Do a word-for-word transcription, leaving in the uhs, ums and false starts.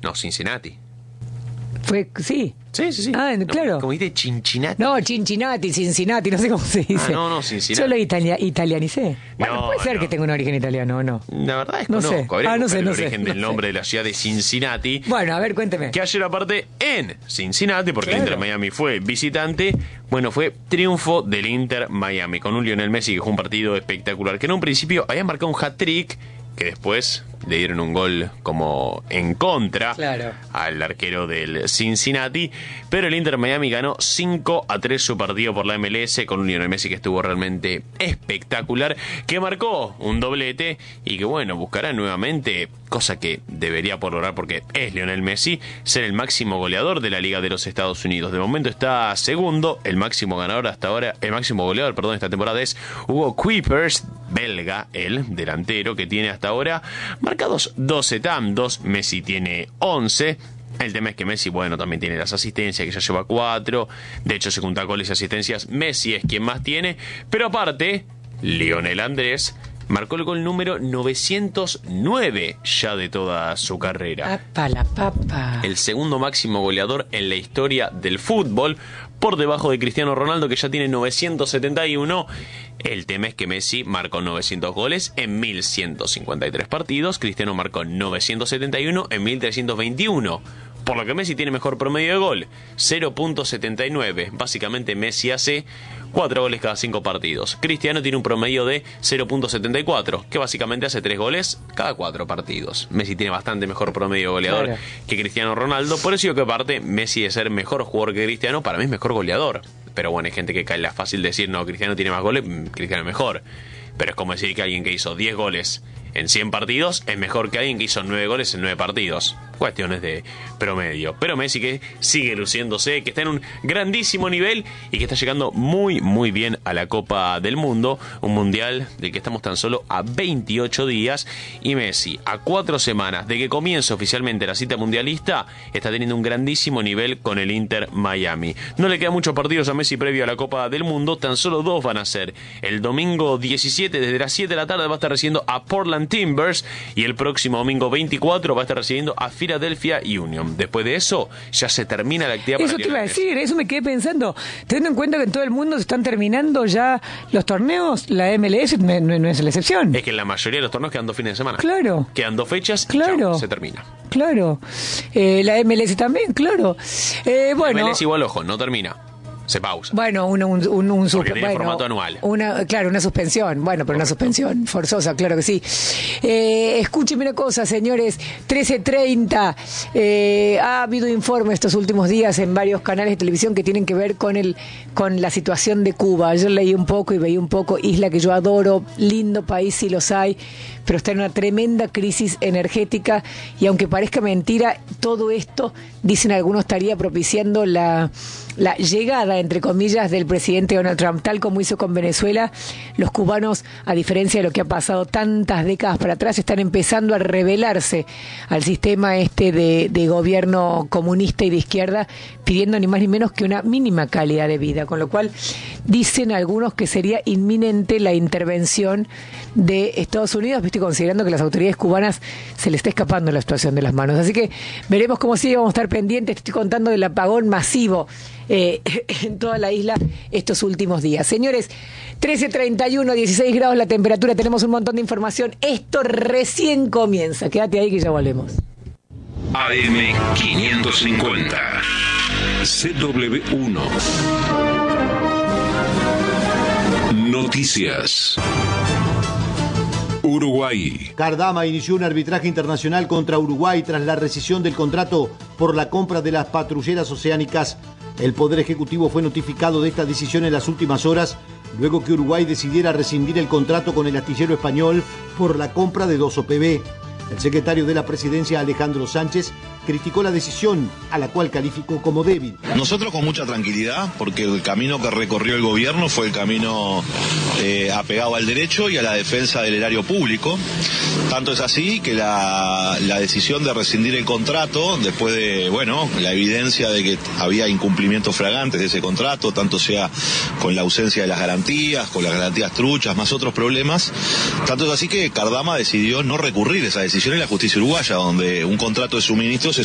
No, Cincinnati. Fue, sí. Sí, sí, sí. Ah, no, claro. Como dijiste, Cincinnati. No, Cincinnati, Cincinnati, no sé cómo se dice. Ah, no, no, Cincinnati. Yo lo italia- italianicé. Bueno, No, puede ser no. que tenga un origen italiano o no. La verdad es que No no sé. conozco. Habría Ah, que no buscar sé, no el sé, origen no del nombre sé. de la ciudad de Cincinnati. Bueno, a ver, cuénteme. Que ayer aparte en Cincinnati, porque Claro. el Inter Miami fue visitante, bueno, fue triunfo del Inter Miami con un Lionel Messi que jugó un partido espectacular, que en un principio había marcado un hat-trick, que después le dieron un gol como en contra Claro. al arquero del Cincinnati, pero el Inter Miami ganó cinco a tres su partido por la M L S con un Lionel Messi que estuvo realmente espectacular, que marcó un doblete y que bueno, buscará nuevamente, cosa que debería por lograr porque es Lionel Messi, ser el máximo goleador de la Liga de los Estados Unidos. De momento está segundo, el máximo ganador hasta ahora, el máximo goleador, perdón, esta temporada es Hugo Kuipers, belga, el delantero que tiene hasta ahora marcados doce tantos, Messi tiene once. El tema es que Messi, bueno, también tiene las asistencias, que ya lleva cuatro. De hecho, se junta goles y asistencias. Messi es quien más tiene. Pero aparte, Lionel Andrés marcó el gol número novecientos nueve ya de toda su carrera. Papa la papa. El segundo máximo goleador en la historia del fútbol, por debajo de Cristiano Ronaldo, que ya tiene novecientos setenta y uno. El tema es que Messi marcó novecientos goles en mil ciento cincuenta y tres partidos. Cristiano marcó novecientos setenta y uno en mil trescientos veintiuno. Por lo que Messi tiene mejor promedio de gol, cero punto setenta y nueve. Básicamente Messi hace cuatro goles cada cinco partidos. Cristiano tiene un promedio de cero punto setenta y cuatro, que básicamente hace tres goles cada cuatro partidos. Messi tiene bastante mejor promedio goleador Claro. que Cristiano Ronaldo. Por eso digo que aparte Messi de ser mejor jugador que Cristiano, para mí es mejor goleador. Pero bueno, hay gente que cae en la fácil decir, no, Cristiano tiene más goles, Cristiano es mejor. Pero es como decir que alguien que hizo diez goles en cien partidos es mejor que alguien que hizo nueve goles en nueve partidos. Cuestiones de promedio. Pero Messi que sigue luciéndose, que está en un grandísimo nivel y que está llegando muy muy bien a la Copa del Mundo, un mundial del que estamos tan solo a veintiocho días, y Messi a cuatro semanas de que comience oficialmente la cita mundialista está teniendo un grandísimo nivel con el Inter Miami. No le quedan muchos partidos a Messi previo a la Copa del Mundo, tan solo dos van a ser. El domingo diecisiete desde las siete de la tarde va a estar recibiendo a Portland Timbers y el próximo domingo veinticuatro va a estar recibiendo a Philadelphia Union. Después de eso ya se termina la actividad. Eso para te iba a Lionel Messi. decir, eso me quedé pensando. Teniendo en cuenta que en todo el mundo se están terminando ya los torneos, la M L S no, no es la excepción. Es que en la mayoría de los torneos quedan dos fines de semana. Claro. Quedan dos fechas y Claro. chao, se termina. Claro. Eh, la M L S también, claro. Eh, bueno. M L S igual, ojo, no termina. Se pausa. Bueno, un, un, un, un Porque suspe- tiene bueno, formato anual. Una, claro, una suspensión. Bueno, pero una Correcto. suspensión forzosa, claro que sí. Eh, escúcheme una cosa, señores. trece treinta. Eh, ha habido informes estos últimos días en varios canales de televisión que tienen que ver con el con la situación de Cuba. Yo leí un poco y veía un poco. Isla que yo adoro, lindo país si los hay, pero está en una tremenda crisis energética y aunque parezca mentira, todo esto, dicen algunos, estaría propiciando la, la llegada, entre comillas, del presidente Donald Trump, tal como hizo con Venezuela. Los cubanos, a diferencia de lo que ha pasado tantas décadas para atrás, están empezando a rebelarse al sistema este de, de gobierno comunista y de izquierda, pidiendo ni más ni menos que una mínima calidad de vida, con lo cual dicen algunos que sería inminente la intervención de Estados Unidos, ¿viste? Considerando que las autoridades cubanas se les está escapando la situación de las manos. Así que veremos cómo sigue, vamos a estar pendientes. Estoy contando del apagón masivo eh, en toda la isla estos últimos días. Señores, trece treinta y uno, dieciséis grados la temperatura, tenemos un montón de información. Esto recién comienza. Quédate ahí que ya volvemos. A M quinientos cincuenta, C W uno. Noticias. Uruguay. Cardama inició un arbitraje internacional contra Uruguay tras la rescisión del contrato por la compra de las patrulleras oceánicas. El Poder Ejecutivo fue notificado de esta decisión en las últimas horas, luego que Uruguay decidiera rescindir el contrato con el astillero español por la compra de dos O P B. El secretario de la Presidencia, Alejandro Sánchez, criticó la decisión, a la cual calificó como débil. Nosotros con mucha tranquilidad, porque el camino que recorrió el gobierno fue el camino eh, apegado al derecho y a la defensa del erario público. Tanto es así que la, la decisión de rescindir el contrato, después de, bueno, la evidencia de que había incumplimientos fragantes de ese contrato, tanto sea con la ausencia de las garantías, con las garantías truchas, más otros problemas, tanto es así que Cardama decidió no recurrir esa decisión en la justicia uruguaya, donde un contrato de suministro se